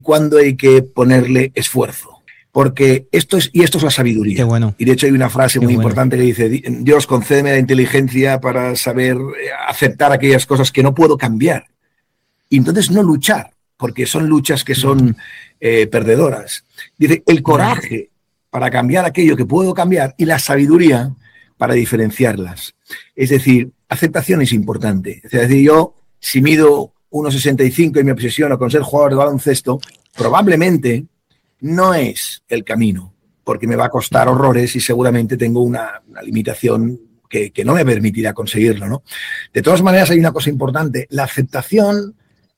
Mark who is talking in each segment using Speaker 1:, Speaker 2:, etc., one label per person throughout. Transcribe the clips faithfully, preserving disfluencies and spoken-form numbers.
Speaker 1: cuándo hay que ponerle esfuerzo. Porque esto es, y esto es la sabiduría.
Speaker 2: Qué bueno.
Speaker 1: Y de hecho hay una frase
Speaker 2: Qué
Speaker 1: muy
Speaker 2: bueno.
Speaker 1: importante que dice: Dios, concédeme la inteligencia para saber aceptar aquellas cosas que no puedo cambiar. Y entonces no luchar, porque son luchas que son eh, perdedoras. Dice, el coraje para cambiar aquello que puedo cambiar y la sabiduría para diferenciarlas. Es decir, aceptación es importante. Es decir, yo, si mido uno sesenta y cinco y me obsesiono con ser jugador de baloncesto, probablemente no es el camino, porque me va a costar horrores y seguramente tengo una, una limitación que, que no me permitirá conseguirlo, ¿no? De todas maneras, hay una cosa importante. La aceptación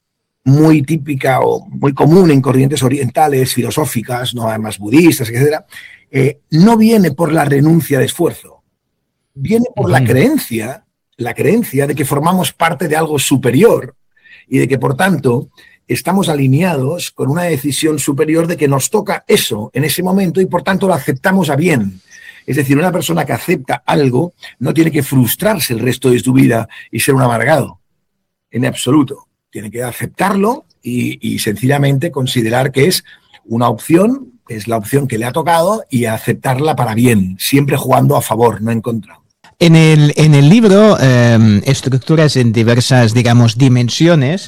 Speaker 1: muy típica o muy común en corrientes orientales, filosóficas, no además budistas, etcétera, eh, no viene por la renuncia de esfuerzo. Viene por la creencia, la creencia de que formamos parte de algo superior y de que, por tanto, estamos alineados con una decisión superior de que nos toca eso en ese momento y, por tanto, lo aceptamos a bien. Es decir, una persona que acepta algo no tiene que frustrarse el resto de su vida y ser un amargado, en absoluto. Tiene que aceptarlo y, y sencillamente considerar que es una opción, es la opción que le ha tocado y aceptarla para bien, siempre jugando a favor, no en contra.
Speaker 2: En el, en el libro, eh, estructuras en diversas, digamos, dimensiones,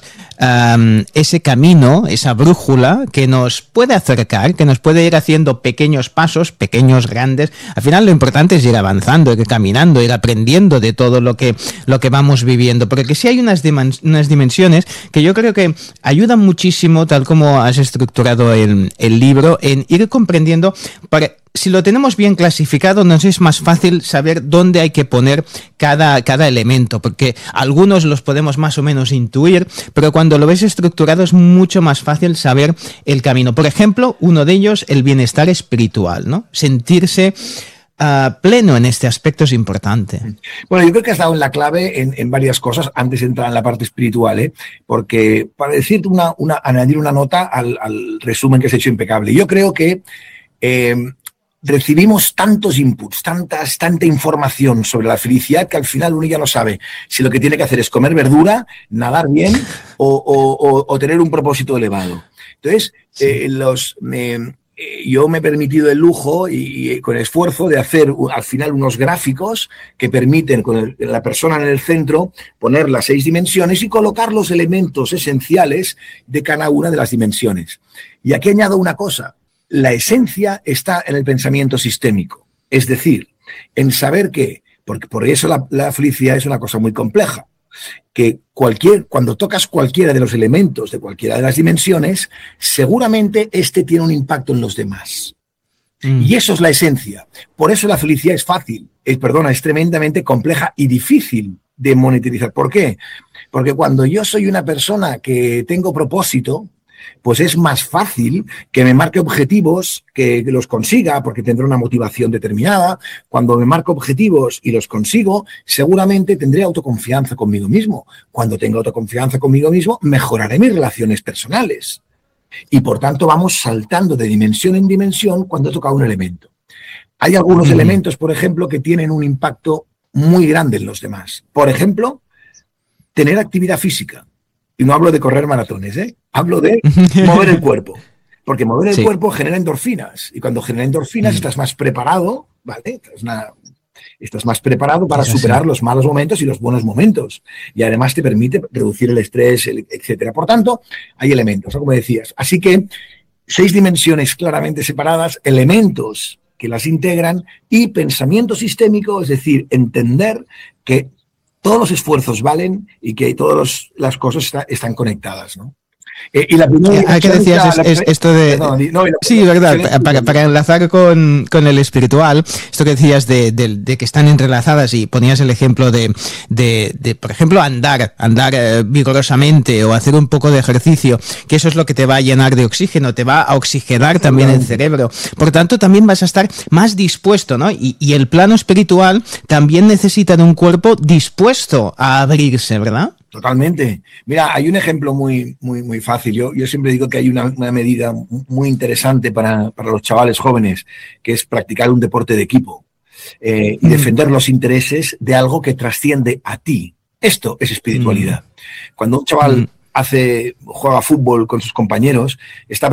Speaker 2: eh, ese camino, esa brújula que nos puede acercar, que nos puede ir haciendo pequeños pasos, pequeños, grandes. Al final lo importante es ir avanzando, ir caminando, ir aprendiendo de todo lo que, lo que vamos viviendo. Porque sí hay unas, dimens- unas dimensiones que yo creo que ayudan muchísimo, tal como has estructurado el, el libro, en ir comprendiendo para... Si lo tenemos bien clasificado, nos es más fácil saber dónde hay que poner cada, cada elemento, porque algunos los podemos más o menos intuir, pero cuando lo ves estructurado es mucho más fácil saber el camino. Por ejemplo, uno de ellos, el bienestar espiritual, ¿no? Sentirse uh, pleno en este aspecto es importante.
Speaker 1: Bueno, yo creo que has dado en la clave en, en varias cosas antes de entrar en la parte espiritual, ¿eh? Porque para decirte una, una, añadir una nota al, al resumen que has hecho impecable. Yo creo que eh, recibimos tantos inputs, tantas, tanta información sobre la felicidad que al final uno ya no sabe si lo que tiene que hacer es comer verdura, nadar bien o, o, o, o tener un propósito elevado. Entonces, sí. eh, los, eh, yo me he permitido el lujo y, y con esfuerzo de hacer al final unos gráficos que permiten con el, la persona en el centro poner las seis dimensiones y colocar los elementos esenciales de cada una de las dimensiones. Y aquí añado una cosa. La esencia está en el pensamiento sistémico, es decir, en saber que, porque por eso la, la felicidad es una cosa muy compleja, que cualquier, cuando tocas cualquiera de los elementos de cualquiera de las dimensiones, seguramente este tiene un impacto en los demás. Mm. Y eso es la esencia. Por eso la felicidad es fácil, es, perdona, es tremendamente compleja y difícil de monetizar. ¿Por qué? Porque cuando yo soy una persona que tengo propósito, pues es más fácil que me marque objetivos, que los consiga, porque tendré una motivación determinada. Cuando me marco objetivos y los consigo, seguramente tendré autoconfianza conmigo mismo. Cuando tenga autoconfianza conmigo mismo, mejoraré mis relaciones personales. Y por tanto vamos saltando de dimensión en dimensión cuando toca un elemento. Hay algunos mm. elementos, por ejemplo, que tienen un impacto muy grande en los demás. Por ejemplo, tener actividad física. Y no hablo de correr maratones, ¿eh? Hablo de mover el cuerpo. Porque mover el sí. cuerpo genera endorfinas. Y cuando genera endorfinas mm. estás más preparado, ¿vale? Estás, una, estás más preparado para sí, superar sí. los malos momentos y los buenos momentos. Y además te permite reducir el estrés, etcétera. Por tanto, hay elementos, como decías. Así que seis dimensiones claramente separadas, elementos que las integran y pensamiento sistémico, es decir, entender que todos los esfuerzos valen y que todas las cosas está, están conectadas, ¿no? Eh, y la primera
Speaker 2: ¿Qué decías? Es, es, esto de... No, no, no, sí, verdad, para, para enlazar con, con el espiritual, esto que decías de, de, de que están entrelazadas y ponías el ejemplo de, de, de por ejemplo, andar, andar eh, vigorosamente o hacer un poco de ejercicio, que eso es lo que te va a llenar de oxígeno, te va a oxigenar también el cerebro. Por tanto, también vas a estar más dispuesto, ¿no? Y, y el plano espiritual también necesita de un cuerpo dispuesto a abrirse, ¿verdad?
Speaker 1: Totalmente. Mira, hay un ejemplo muy, muy, muy fácil. Yo, yo siempre digo que hay una, una medida muy interesante para, para los chavales jóvenes, que es practicar un deporte de equipo eh, y defender los intereses de algo que trasciende a ti. Esto es espiritualidad. Cuando un chaval hace, juega fútbol con sus compañeros, está